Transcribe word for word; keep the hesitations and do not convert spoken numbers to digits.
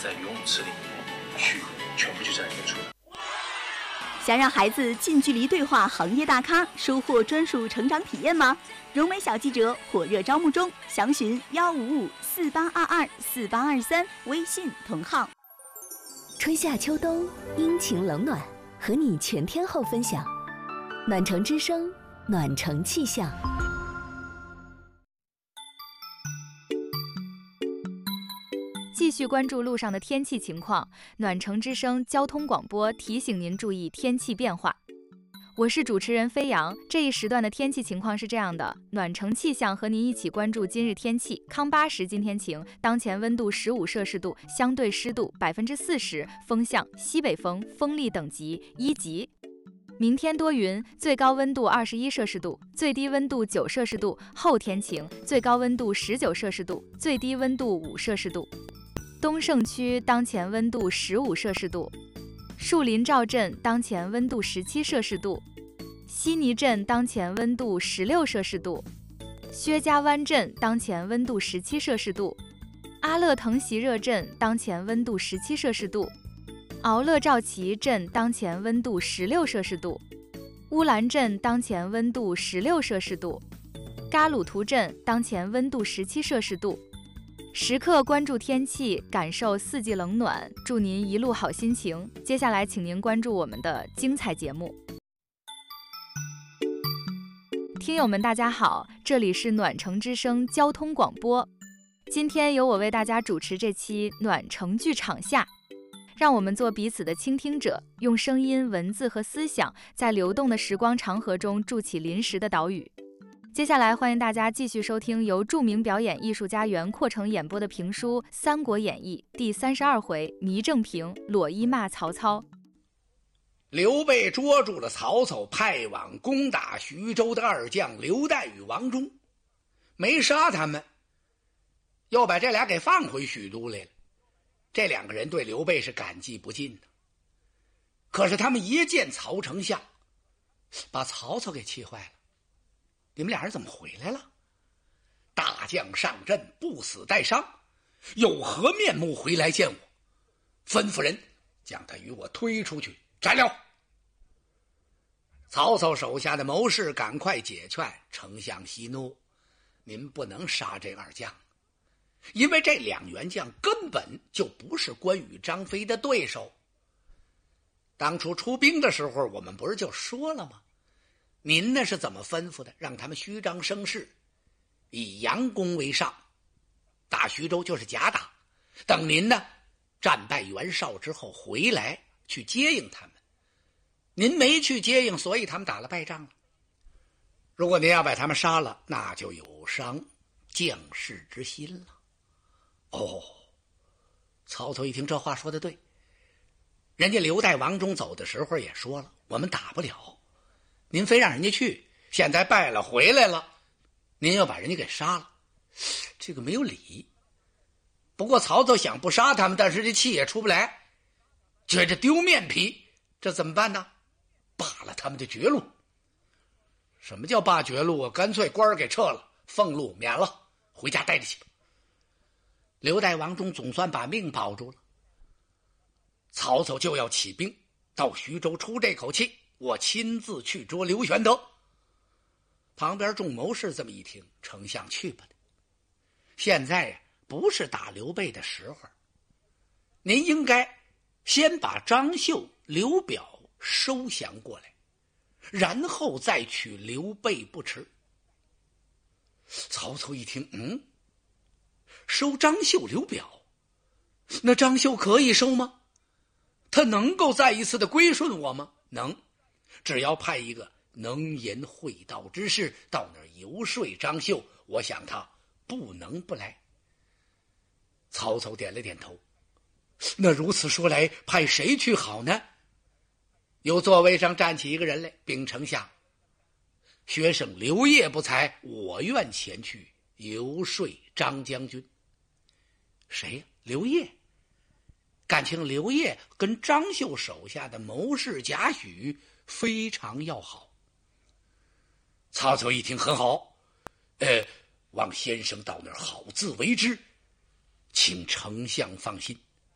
在游泳池里面去全部就展现出来。 想让孩子近距离对话行业大咖，收获专属成长体验吗？融媒小记者火热招募中，详询幺五五四八二二四八二三微信同号。 春夏秋冬，阴晴冷暖，和你全天候分享。暖城之声，暖城气象。 继续关注路上的天气情况，暖城之声交通广播提醒您注意天气变化。我是主持人飞扬，这一时段的天气情况是这样的：暖城气象和您一起关注今日天气。康巴什今天晴，当前温度十五摄氏度，相对湿度百分之四十，风向西北风，风力等级一级。明天多云，最高温度二十一摄氏度，最低温度九摄氏度。后天晴，最高温度十九摄氏度，最低温度五摄氏度。东胜区当前温度十五摄氏度，树林赵镇当前温度十七摄氏度，悉尼镇当前温度十六摄氏度，薛家湾镇当前温度十七摄氏度，阿勒腾席热镇当前温度十七摄氏度，敖勒赵旗镇当前温度十六摄氏度，乌兰镇当前温度十六摄氏度，嘎鲁图镇当前温度十七摄氏度。时刻关注天气，感受四季冷暖，祝您一路好心情。接下来请您关注我们的精彩节目。听友们大家好，这里是暖城之声交通广播，今天由我为大家主持这期暖城剧场下，让我们做彼此的倾听者，用声音、文字和思想在流动的时光长河中筑起临时的岛屿。接下来欢迎大家继续收听由著名表演艺术家袁阔成演播的评书《三国演义》第三十二回糜正平裸衣骂曹操。 刘备捉住了曹操派往攻打徐州的二将刘岱与王忠，没杀他们，又把这俩给放回许都来了。这两个人对刘备是感激不尽的。可是他们一见曹丞相，把曹操给气坏了。你们俩人怎么回来了？大将上阵，不死带伤，有何面目回来见我？吩咐人将他与我推出去斩了。曹操手下的谋士赶快解劝，丞相息怒，您不能杀这二将，因为这两员将根本就不是关羽、张飞的对手。当初出兵的时候，我们不是就说了吗？您呢是怎么吩咐的？让他们虚张声势，以佯攻为上，打徐州就是假打，等您呢战败袁绍之后回来去接应他们。您没去接应，所以他们打了败仗了。如果您要把他们杀了，那就有伤将士之心了。哦，曹操一听这话说的对，人家刘岱、王忠走的时候也说了，我们打不了，您非让人家去，现在败了回来了，您要把人家给杀了，这个没有理。不过曹操想不杀他们，但是这气也出不来，觉着丢面皮，这怎么办呢？罢了他们的绝路。什么叫罢绝路啊？干脆官儿给撤了，俸禄免了，回家待着去。刘岱、王忠总算把命保住了。曹操就要起兵到徐州出这口气，我亲自去捉刘玄德。旁边众谋士这么一听，丞相去吧，现在呀不是打刘备的时候，您应该先把张绣、刘表收降过来，然后再取刘备不迟。曹操一听，嗯，收张绣、刘表，那张绣可以收吗？他能够再一次的归顺我吗？能，只要派一个能言会道之士到那儿游说张绣，我想他不能不来。曹操点了点头，那如此说来，派谁去好呢？由座位上站起一个人来，禀丞相，学生刘烨不才，我愿前去游说张将军。谁呀？刘烨。感情刘烨跟张绣手下的谋士贾诩非常要好。曹操一听，很好，呃，望先生到那儿好自为之，请丞相放心。